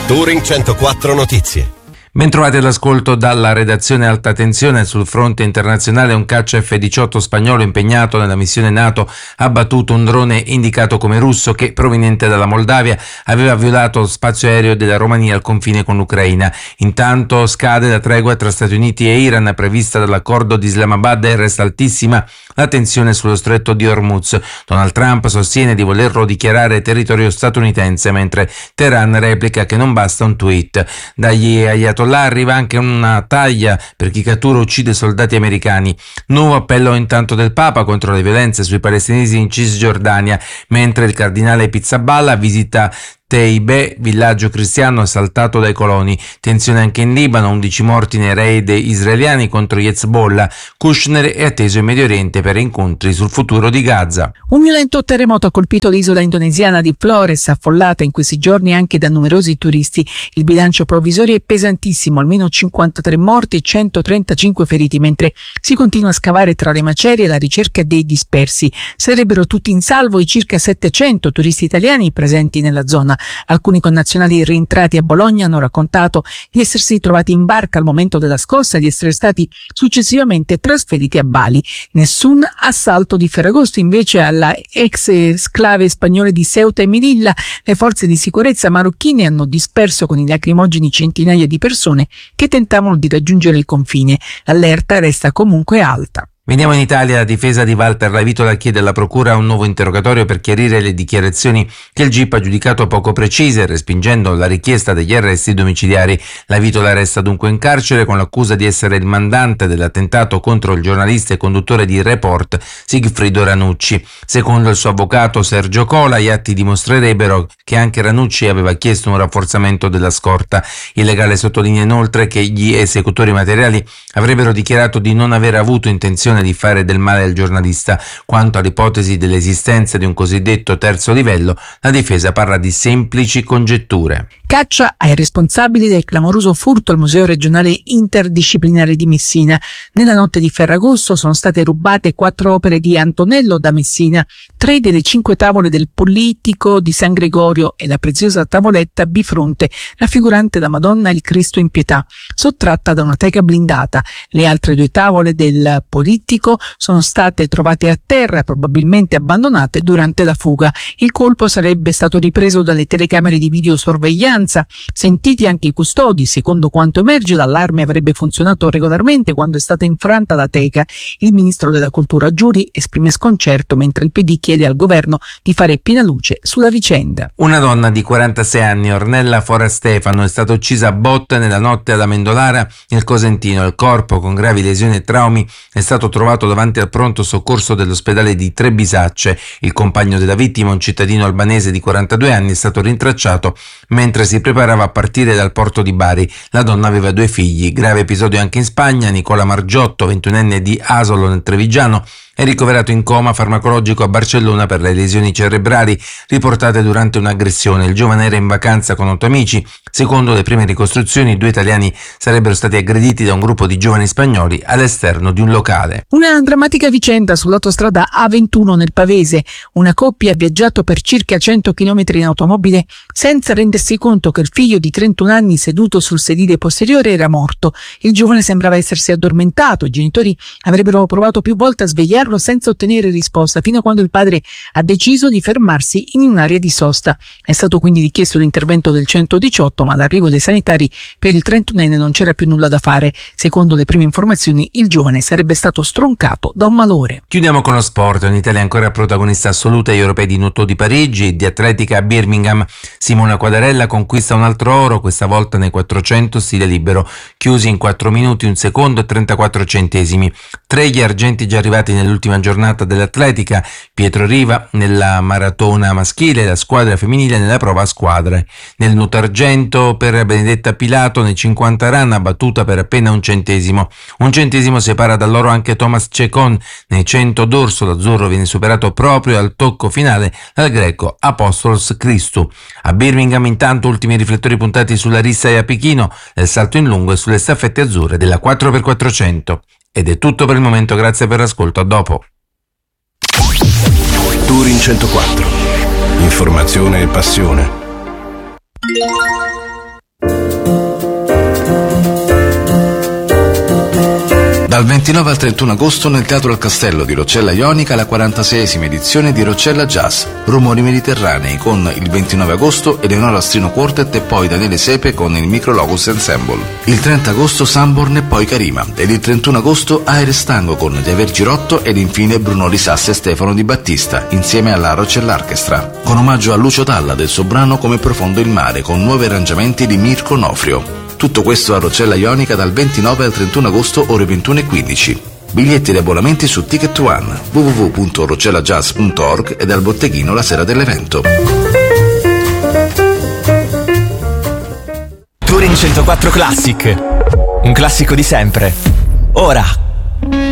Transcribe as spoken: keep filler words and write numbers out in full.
Touring centoquattro Notizie. Bentrovati all'ascolto dalla redazione. Alta tensione sul fronte internazionale. Un caccia F diciotto spagnolo impegnato nella missione NATO ha abbattuto un drone indicato come russo che, proveniente dalla Moldavia, aveva violato lo spazio aereo della Romania al confine con l'Ucraina. Intanto scade la tregua tra Stati Uniti e Iran prevista dall'accordo di Islamabad e resta altissima la tensione sullo stretto di Hormuz. Donald Trump sostiene di volerlo dichiarare territorio statunitense, mentre Teheran replica che non basta un tweet. Dagli ayatollah arriva anche una taglia per chi cattura o uccide soldati americani. Nuovo appello intanto del Papa contro le violenze sui palestinesi in Cisgiordania, mentre il cardinale Pizzaballa visita Teibe, villaggio cristiano assaltato dai coloni. Tensione anche in Libano, undici morti nei raid israeliani contro Hezbollah. Kushner è atteso in Medio Oriente per incontri sul futuro di Gaza. Un violento terremoto ha colpito l'isola indonesiana di Flores, affollata in questi giorni anche da numerosi turisti. Il bilancio provvisorio è pesantissimo, almeno cinquantatré morti e centotrentacinque feriti, mentre si continua a scavare tra le macerie la ricerca dei dispersi. Sarebbero tutti in salvo i circa settecento turisti italiani presenti nella zona. Alcuni connazionali rientrati a Bologna hanno raccontato di essersi trovati in barca al momento della scossa e di essere stati successivamente trasferiti a Bali. Nessun assalto di Ferragosto invece alla ex sclave spagnole di Ceuta e Melilla. Le forze di sicurezza marocchine hanno disperso con i lacrimogeni centinaia di persone che tentavano di raggiungere il confine. L'allerta resta comunque alta. Veniamo in Italia. La difesa di Walter Lavitola chiede alla procura un nuovo interrogatorio per chiarire le dichiarazioni che il G I P ha giudicato poco precise, respingendo la richiesta degli arresti domiciliari. Lavitola resta dunque in carcere con l'accusa di essere il mandante dell'attentato contro il giornalista e conduttore di Report Sigfrido Ranucci. Secondo il suo avvocato Sergio Cola, gli atti dimostrerebbero che anche Ranucci aveva chiesto un rafforzamento della scorta. Il legale sottolinea inoltre che gli esecutori materiali avrebbero dichiarato di non aver avuto intenzione di fare del male al giornalista. Quanto all'ipotesi dell'esistenza di un cosiddetto terzo livello, la difesa parla di semplici congetture. Caccia ai responsabili del clamoroso furto al Museo regionale interdisciplinare di Messina. Nella notte di Ferragosto sono state rubate quattro opere di Antonello da Messina, tre delle cinque tavole del Politico di San Gregorio e la preziosa tavoletta bifronte raffigurante la Madonna e il Cristo in pietà, sottratta da una teca blindata. Le altre due tavole del Politico sono state trovate a terra, probabilmente abbandonate durante la fuga. Il colpo sarebbe stato ripreso dalle telecamere di videosorveglianza. Sentiti anche i custodi, secondo quanto emerge, l'allarme avrebbe funzionato regolarmente quando è stata infranta la teca. Il ministro della Cultura Giuri esprime sconcerto, mentre il P D chiede al governo di fare piena luce sulla vicenda. Una donna di quarantasei anni, Ornella Fora Stefano, è stata uccisa a botte nella notte alla Mendolara, nel Cosentino. Il corpo, con gravi lesioni e traumi, è stato trovato davanti al pronto soccorso dell'ospedale di Trebisacce. Il compagno della vittima, un cittadino albanese di quarantadue anni, è stato rintracciato mentre si preparava a partire dal porto di Bari. La donna aveva due figli. Grave episodio anche in Spagna. Nicola Margiotto, ventunenne di Asolo nel Trevigiano, è ricoverato in coma farmacologico a Barcellona per le lesioni cerebrali riportate durante un'aggressione. Il giovane era in vacanza con otto amici. Secondo le prime ricostruzioni, due italiani sarebbero stati aggrediti da un gruppo di giovani spagnoli all'esterno di un locale. Una drammatica vicenda sull'autostrada A ventuno nel Pavese. Una coppia ha viaggiato per circa cento chilometri in automobile senza rendersi conto che il figlio di trentuno anni seduto sul sedile posteriore era morto. Il giovane sembrava essersi addormentato. I genitori avrebbero provato più volte a svegliarlo senza ottenere risposta, fino a quando il padre ha deciso di fermarsi in un'area di sosta. È stato quindi richiesto l'intervento del centodiciotto, ma all'arrivo dei sanitari per il trentunenne non c'era più nulla da fare. Secondo le prime informazioni, il giovane sarebbe stato stroncato da un malore. Chiudiamo con lo sport. In Italia ancora protagonista assoluta agli europei di nuoto di Parigi e di atletica a Birmingham. Simona Quadarella conquista un altro oro, questa volta nei quattrocento stile libero, chiusi in quattro minuti, un secondo e trentaquattro centesimi. Tre gli argenti già arrivati nell'ultima giornata dell'atletica: Pietro Riva nella maratona maschile e la squadra femminile nella prova a squadre. Nel nuoto argento per Benedetta Pilato nei cinquanta run, battuta per appena un centesimo. Un centesimo separa dall'oro anche Thomas Cecon. Nei cento dorso l'azzurro viene superato proprio al tocco finale dal greco Apostolos Christou. A Birmingham intanto ultimi riflettori puntati sulla rissa e a Pechino, del salto in lungo e sulle staffette azzurre della quattro per quattrocento. Ed è tutto per il momento, grazie per l'ascolto, a dopo. Touring centoquattro. Informazione e passione. Dal ventinove al trentuno agosto nel Teatro al Castello di Roccella Ionica la quarantaseiesima edizione di Roccella Jazz, Rumori Mediterranei, con il ventinove agosto Eleonora Strino Quartet e poi Daniele Sepe con il Micrologos Ensemble. Il trenta agosto Sanborn e poi Karima ed il trentuno agosto Aires Tango con Javier Girotto ed infine Bruno Risassi e Stefano Di Battista insieme alla Roccella Orchestra, con omaggio a Lucio Dalla del suo brano Come profondo il mare con nuovi arrangiamenti di Mirko Nofrio. Tutto questo a Roccella Ionica dal ventinove al trentuno agosto ore ventuno e quindici. Biglietti ed abbonamenti su Ticket One, w w w punto roccellajazz punto org e dal botteghino la sera dell'evento. Touring centoquattro Classic, un classico di sempre. Ora